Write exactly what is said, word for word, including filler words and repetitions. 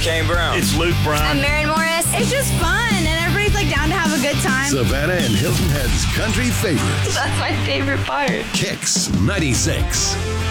Kane Brown. It's Luke Bryan. I'm Maren Morris. It's just fun, and everybody's like down to have a good time. Savannah and Hilton Head's country favorites. That's my favorite part. Kicks ninety-six.